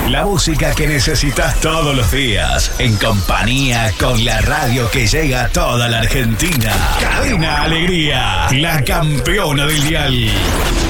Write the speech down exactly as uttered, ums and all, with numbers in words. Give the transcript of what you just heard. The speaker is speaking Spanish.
La música que necesitas todos los días, en compañía con la radio que llega a toda la Argentina. Cadena Alegría, la campeona del dial.